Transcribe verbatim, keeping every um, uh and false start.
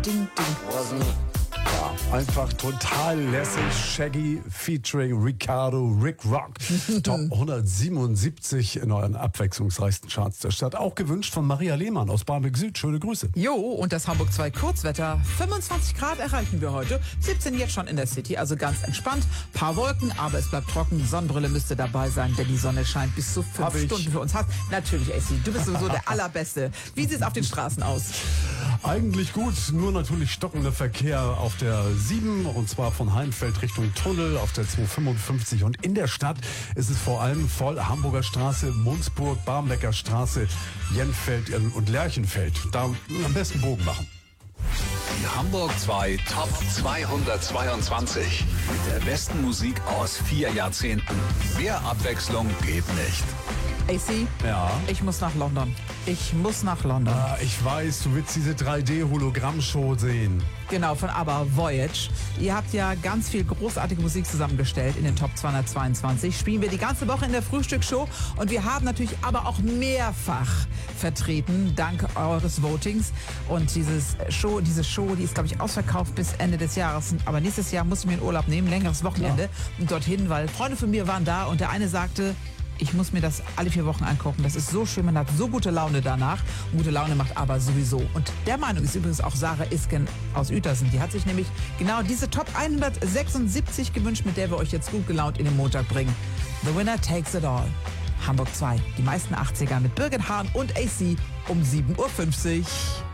ding, ding. Ja, einfach total lässig. Shaggy featuring Ricardo, Rick Rock. Top hundertsiebenundsiebzig in euren abwechslungsreichsten Charts der Stadt. Auch gewünscht von Maria Lehmann aus Barmbek Süd. Schöne Grüße. Jo, und das Hamburg zwei Kurzwetter. fünfundzwanzig Grad erreichen wir heute. siebzehn jetzt schon in der City, also ganz entspannt. Paar Wolken, aber es bleibt trocken. Sonnenbrille müsste dabei sein, denn die Sonne scheint bis zu fünf Stunden für uns. Hast natürlich, A C, du bist sowieso der Allerbeste. Wie sieht es auf den Straßen aus? Eigentlich gut, nur natürlich stockender Verkehr auf der sieben und zwar von Heinfeld Richtung Tunnel auf der zweihundertfünfundfünfzig und in der Stadt ist es vor allem voll Hamburger Straße, Mundsburg, Barmbecker Straße, Jenfeld und Lerchenfeld. Da am besten Bogen machen. Die Hamburg zwei Top zweihundertzweiundzwanzig. Mit der besten Musik aus vier Jahrzehnten. Mehr Abwechslung geht nicht. A C, Ja. ich muss nach London. Ich muss nach London. Ah, ich weiß, du willst diese drei D-Hologramm-Show sehen. Genau, von ABBA, Voyage. Ihr habt ja ganz viel großartige Musik zusammengestellt in den Top zweihundertzweiundzwanzig. Spielen wir die ganze Woche in der Frühstücksshow. Und wir haben natürlich aber auch mehrfach vertreten, dank eures Votings. Und dieses Show, diese Show, die ist, glaube ich, ausverkauft bis Ende des Jahres. Aber nächstes Jahr muss ich mir einen Urlaub nehmen, längeres Wochenende. Ja. Und dorthin, weil Freunde von mir waren da und der eine sagte, ich muss mir das alle vier Wochen angucken. Das ist so schön, man hat so gute Laune danach. Und gute Laune macht aber sowieso. Und der Meinung ist übrigens auch Sarah Isken aus Uetersen. Die hat sich nämlich genau diese Top hundertsechsundsiebzig gewünscht, mit der wir euch jetzt gut gelaunt in den Montag bringen. The winner takes it all. Hamburg zwei, die meisten achtziger mit Birgit Hahn und A C um sieben Uhr fünfzig.